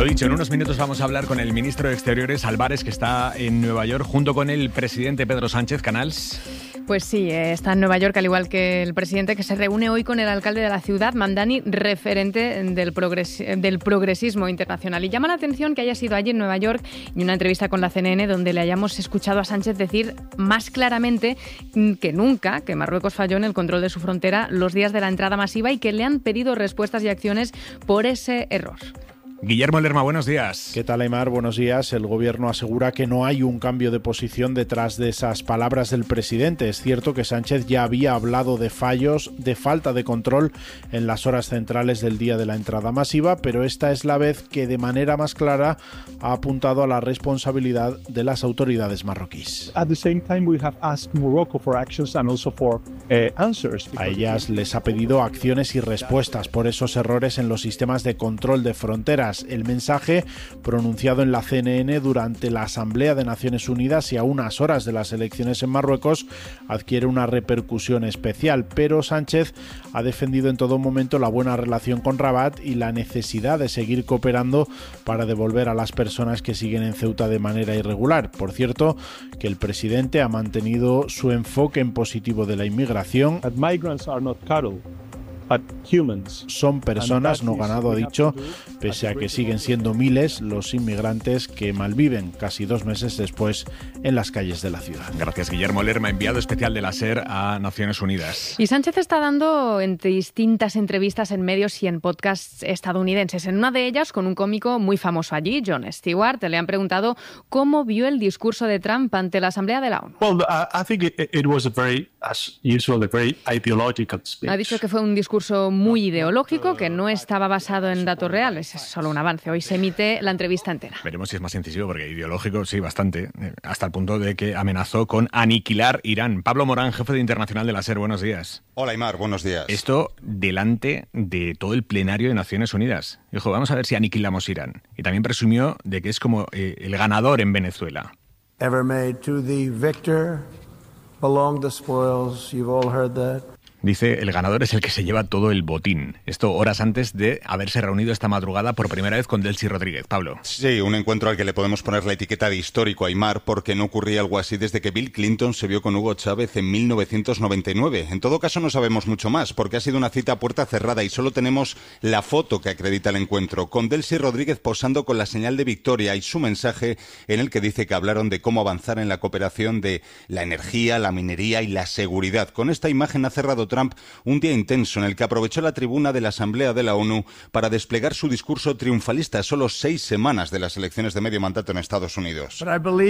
Lo dicho, en unos minutos vamos a hablar con el ministro de Exteriores, Álvarez, que está en Nueva York, junto con el presidente Pedro Sánchez. Canals. Pues sí, está en Nueva York, al igual que el presidente, que se reúne hoy con el alcalde de la ciudad, Mamdani, referente del progresismo internacional. Y llama la atención que haya sido allí en Nueva York y una entrevista con la CNN donde le hayamos escuchado a Sánchez decir más claramente que nunca que Marruecos falló en el control de su frontera los días de la entrada masiva y que le han pedido respuestas y acciones por ese error. Guillermo Lerma, buenos días. ¿Qué tal, Aimar? Buenos días. El gobierno asegura que no hay un cambio de posición detrás de esas palabras del presidente. Es cierto que Sánchez ya había hablado de fallos, de falta de control en las horas centrales del día de la entrada masiva, pero esta es la vez que de manera más clara ha apuntado a la responsabilidad de las autoridades marroquíes. At the same time, we have asked Morocco for actions and also for answers. A ellas les ha pedido acciones y respuestas por esos errores en los sistemas de control de fronteras. El mensaje, pronunciado en la CNN durante la Asamblea de Naciones Unidas y a unas horas de las elecciones en Marruecos, adquiere una repercusión especial, pero Sánchez ha defendido en todo momento la buena relación con Rabat y la necesidad de seguir cooperando para devolver a las personas que siguen en Ceuta de manera irregular. Por cierto, que el presidente ha mantenido su enfoque en positivo de la inmigración. Son personas, no ganado, ha dicho, pese a que siguen siendo miles los inmigrantes que malviven casi 2 meses después en las calles de la ciudad. Gracias, Guillermo Lerma, enviado especial de la SER a Naciones Unidas. Y Sánchez está dando entre distintas entrevistas en medios y en podcasts estadounidenses. En una de ellas, con un cómico muy famoso allí, Jon Stewart, le han preguntado cómo vio el discurso de Trump ante la Asamblea de la ONU. I think it was a very ideological speech. Ha dicho que fue un discurso muy ideológico, que no estaba basado en datos reales. Es solo un avance. Hoy se emite la entrevista entera. Veremos si es más incisivo, porque ideológico sí, bastante, hasta el punto de que amenazó con aniquilar Irán. Pablo Morán, jefe de internacional de la SER, buenos días. Hola, Aimar, buenos días. Esto delante de todo el plenario de Naciones Unidas. Dijo, vamos a ver si aniquilamos Irán. Y también presumió de que es como el ganador en Venezuela. Ever made to the victor belong the spoils. You've all heard that. Dice, el ganador es el que se lleva todo el botín. Esto horas antes de haberse reunido esta madrugada por primera vez con Delcy Rodríguez. Pablo. Sí, un encuentro al que le podemos poner la etiqueta de histórico, Aimar, porque no ocurría algo así desde que Bill Clinton se vio con Hugo Chávez en 1999. En todo caso, no sabemos mucho más, porque ha sido una cita a puerta cerrada y solo tenemos la foto que acredita el encuentro, con Delcy Rodríguez posando con la señal de victoria y su mensaje en el que dice que hablaron de cómo avanzar en la cooperación de la energía, la minería y la seguridad. Con esta imagen ha cerrado Trump un día intenso en el que aprovechó la tribuna de la Asamblea de la ONU para desplegar su discurso triunfalista a solo 6 semanas de las elecciones de medio mandato en Estados Unidos.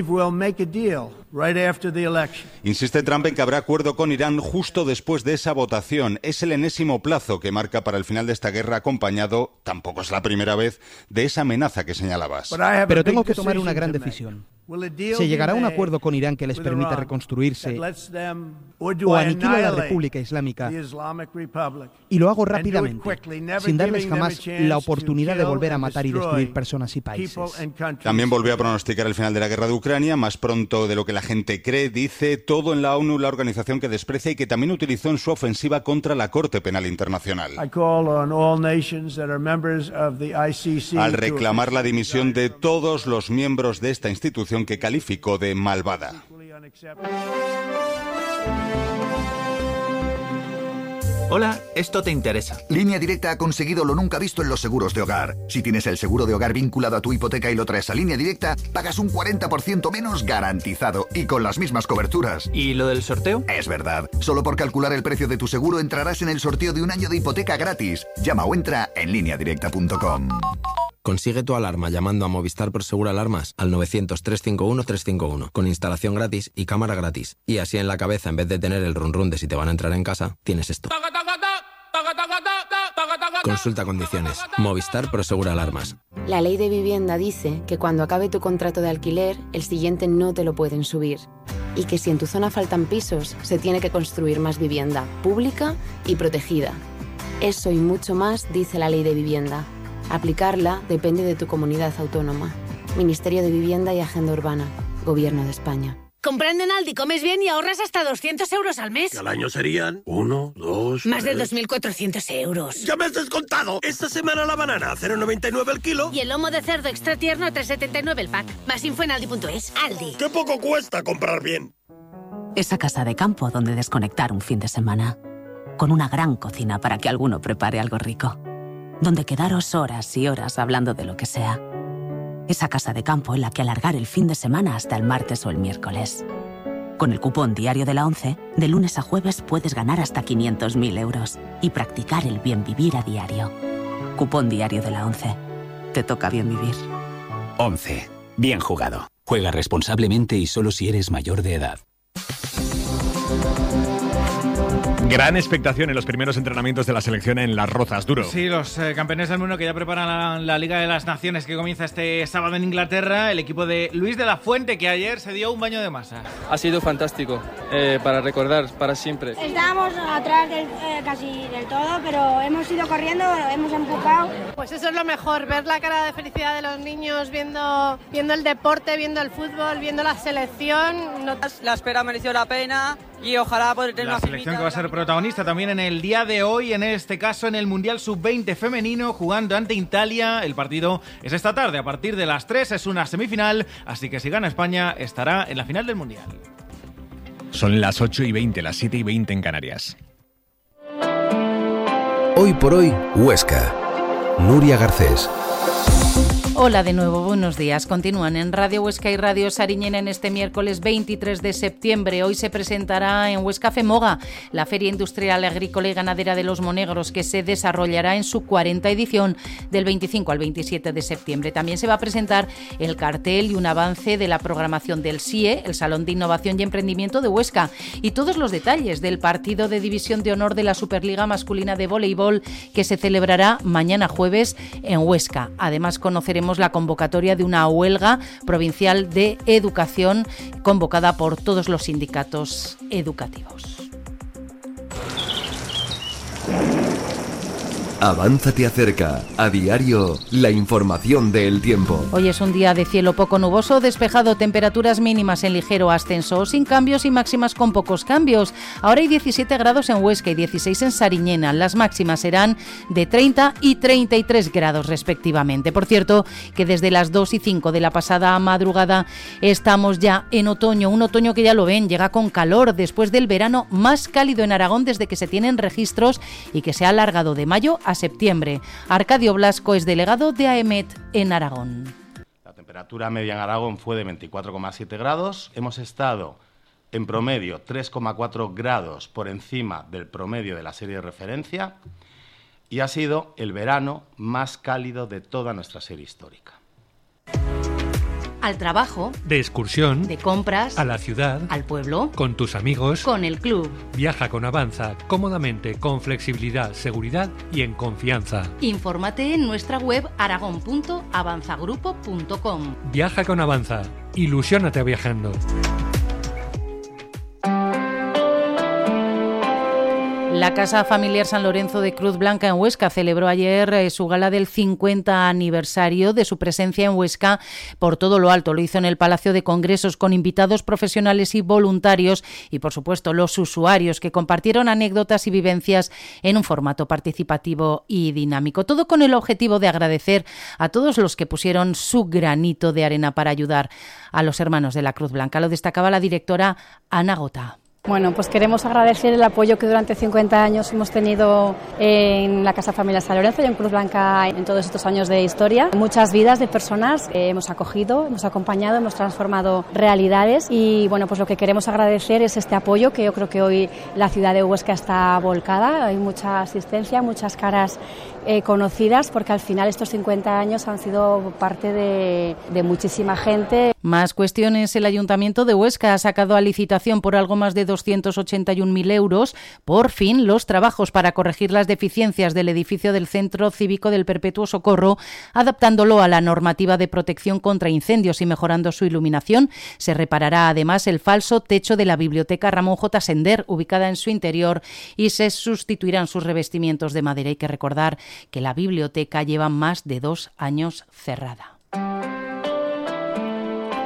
Insiste Trump en que habrá acuerdo con Irán justo después de esa votación. Es el enésimo plazo que marca para el final de esta guerra, acompañado, tampoco es la primera vez, de esa amenaza que señalabas. Pero tengo que tomar una gran decisión. ¿Se llegará a un acuerdo con Irán que les permita reconstruirse o aniquila a la República Islámica? Y lo hago rápidamente, sin darles jamás la oportunidad de volver a matar y destruir personas y países. También volvió a pronosticar el final de la guerra de Ucrania, más pronto de lo que la gente cree. Dice todo en la ONU, la organización que desprecia y que también utilizó en su ofensiva contra la Corte Penal Internacional. Al reclamar la dimisión de todos los miembros de esta institución que calificó de malvada. Hola, esto te interesa. Línea Directa ha conseguido lo nunca visto en los seguros de hogar. Si tienes el seguro de hogar vinculado a tu hipoteca y lo traes a Línea Directa, pagas un 40% menos garantizado y con las mismas coberturas. ¿Y lo del sorteo? Es verdad. Solo por calcular el precio de tu seguro entrarás en el sorteo de 1 año de hipoteca gratis. Llama o entra en lineadirecta.com. Consigue tu alarma llamando a Movistar Prosegur Alarmas al 900-351-351 con instalación gratis y cámara gratis. Y así en la cabeza, en vez de tener el run run de si te van a entrar en casa, tienes esto. Consulta condiciones. Movistar Prosegur Alarmas. La ley de vivienda dice que cuando acabe tu contrato de alquiler, el siguiente no te lo pueden subir. Y que si en tu zona faltan pisos, se tiene que construir más vivienda pública y protegida. Eso y mucho más dice la ley de vivienda. Aplicarla depende de tu comunidad autónoma. Ministerio de Vivienda y Agenda Urbana. Gobierno de España. Comprando en Aldi comes bien y ahorras hasta 200 euros al mes. Y al año serían 1, 2... Más de 2.400 euros. ¡Ya me has descontado! Esta semana la banana a 0,99 el kilo. Y el lomo de cerdo extra tierno a 3,79 el pack. Más info en aldi.es. Aldi. ¡Qué poco cuesta comprar bien! Esa casa de campo donde desconectar un fin de semana. Con una gran cocina para que alguno prepare algo rico. Donde quedaros horas y horas hablando de lo que sea. Esa casa de campo en la que alargar el fin de semana hasta el martes o el miércoles. Con el cupón diario de la ONCE, de lunes a jueves puedes ganar hasta 500.000 euros y practicar el bien vivir a diario. Cupón diario de la ONCE. Te toca bien vivir. ONCE. Bien jugado. Juega responsablemente y solo si eres mayor de edad. Gran expectación en los primeros entrenamientos de la selección en Las Rozas, Duro. Sí, los campeones del mundo que ya preparan la Liga de las Naciones que comienza este sábado en Inglaterra. El equipo de Luis de la Fuente, que ayer se dio un baño de masa. Ha sido fantástico, para recordar, para siempre. Estábamos atrás casi del todo, pero hemos ido corriendo, hemos empujado. Pues eso es lo mejor, ver la cara de felicidad de los niños viendo el deporte, viendo el fútbol, viendo la selección. La espera mereció la pena. Y ojalá poder tener la selección que va a ser protagonista también en el día de hoy, en este caso en el Mundial Sub-20 femenino, jugando ante Italia. El partido es esta tarde, a partir de las 3, es una semifinal, así que si gana España estará en la final del Mundial. Son las 8:20, las 7:20 en Canarias. Hoy por hoy, Huesca. Nuria Garcés. Hola de nuevo, buenos días. Continúan en Radio Huesca y Radio Sariñena en este miércoles 23 de septiembre. Hoy se presentará en Huesca FEMOGA, la Feria Industrial Agrícola y Ganadera de los Monegros, que se desarrollará en su 40ª edición del 25 al 27 de septiembre. También se va a presentar el cartel y un avance de la programación del SIE, el Salón de Innovación y Emprendimiento de Huesca, y todos los detalles del partido de División de Honor de la Superliga Masculina de Voleibol, que se celebrará mañana jueves en Huesca. Además, conoceremos la convocatoria de una huelga provincial de educación convocada por todos los sindicatos educativos. Avanza te acerca, a diario, la información del tiempo. Hoy es un día de cielo poco nuboso, despejado, temperaturas mínimas en ligero ascenso, sin cambios y máximas con pocos cambios. Ahora hay 17 grados en Huesca y 16 en Sariñena. Las máximas serán de 30 y 33 grados respectivamente. Por cierto, que desde las 2 y 5 de la pasada madrugada estamos ya en otoño. Un otoño que ya lo ven, llega con calor después del verano más cálido en Aragón desde que se tienen registros y que se ha alargado de mayo a septiembre. Arcadio Blasco es delegado de AEMET en Aragón. La temperatura media en Aragón fue de 24,7 grados. Hemos estado en promedio 3,4 grados por encima del promedio de la serie de referencia y ha sido el verano más cálido de toda nuestra serie histórica. Al trabajo, de excursión, de compras, a la ciudad, al pueblo, con tus amigos, con el club. Viaja con Avanza cómodamente, con flexibilidad, seguridad y en confianza. Infórmate en nuestra web aragon.avanzagrupo.com. Viaja con Avanza. Ilusiónate viajando. La Casa Familiar San Lorenzo de Cruz Blanca en Huesca celebró ayer su gala del 50 aniversario de su presencia en Huesca por todo lo alto. Lo hizo en el Palacio de Congresos con invitados profesionales y voluntarios y, por supuesto, los usuarios que compartieron anécdotas y vivencias en un formato participativo y dinámico. Todo con el objetivo de agradecer a todos los que pusieron su granito de arena para ayudar a los hermanos de la Cruz Blanca. Lo destacaba la directora Ana Gota. Bueno, pues queremos agradecer el apoyo que durante 50 años hemos tenido en la Casa Familiar San Lorenzo y en Cruz Blanca en todos estos años de historia. Muchas vidas de personas hemos acogido, hemos acompañado, hemos transformado realidades y bueno, pues lo que queremos agradecer es este apoyo que yo creo que hoy la ciudad de Huesca está volcada. Hay mucha asistencia, muchas caras conocidas porque al final estos 50 años han sido parte de muchísima gente. Más cuestiones. El Ayuntamiento de Huesca ha sacado a licitación por algo más de 281.000 euros, por fin, los trabajos para corregir las deficiencias del edificio del Centro Cívico del Perpetuo Socorro, adaptándolo a la normativa de protección contra incendios y mejorando su iluminación. Se reparará además el falso techo de la Biblioteca Ramón J. Sender, ubicada en su interior, y se sustituirán sus revestimientos de madera. Hay que recordar que la biblioteca lleva más de 2 años cerrada.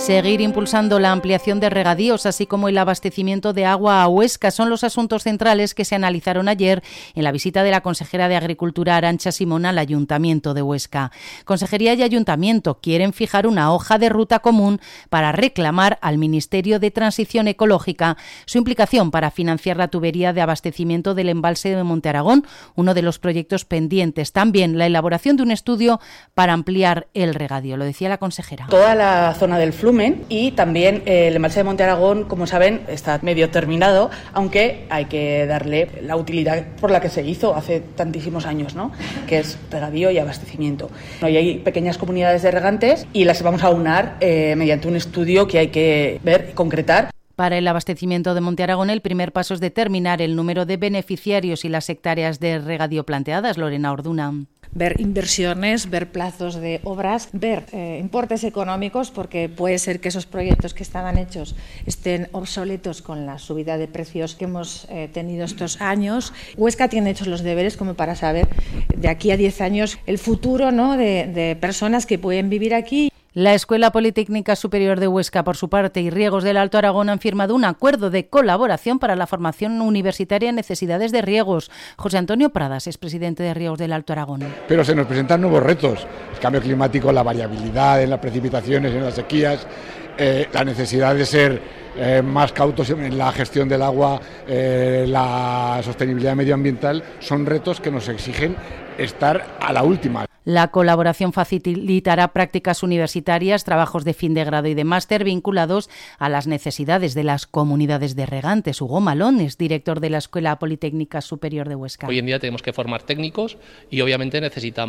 Seguir impulsando la ampliación de regadíos, así como el abastecimiento de agua a Huesca, son los asuntos centrales que se analizaron ayer en la visita de la consejera de Agricultura, Arantxa Simón, al Ayuntamiento de Huesca. Consejería y Ayuntamiento quieren fijar una hoja de ruta común para reclamar al Ministerio de Transición Ecológica su implicación para financiar la tubería de abastecimiento del embalse de Monte Aragón, uno de los proyectos pendientes. También la elaboración de un estudio para ampliar el regadío, lo decía la consejera. Toda la zona del Flumen y también el embalse de Monte Aragón, como saben, está medio terminado, aunque hay que darle la utilidad por la que se hizo hace tantísimos años, ¿no? Que es regadío y abastecimiento. Y hay pequeñas comunidades de regantes y las vamos a aunar mediante un estudio que hay que ver y concretar. Para el abastecimiento de Monte Aragón, el primer paso es determinar el número de beneficiarios y las hectáreas de regadío planteadas. Lorena Orduna. Ver inversiones, ver plazos de obras, ver importes económicos, porque puede ser que esos proyectos que estaban hechos estén obsoletos con la subida de precios que hemos tenido estos años. Huesca tiene hechos los deberes como para saber de aquí a 10 años el futuro, ¿no?, de personas que pueden vivir aquí. La Escuela Politécnica Superior de Huesca, por su parte, y Riegos del Alto Aragón han firmado un acuerdo de colaboración para la formación universitaria en necesidades de riegos. José Antonio Pradas es presidente de Riegos del Alto Aragón. Pero se nos presentan nuevos retos: el cambio climático, la variabilidad en las precipitaciones, en las sequías, la necesidad de ser más cautos en la gestión del agua, la sostenibilidad medioambiental. Son retos que nos exigen estar a la última. La colaboración facilitará prácticas universitarias, trabajos de fin de grado y de máster vinculados a las necesidades de las comunidades de regantes. Hugo Malón es director de la Escuela Politécnica Superior de Huesca. Hoy en día tenemos que formar técnicos y obviamente necesitamos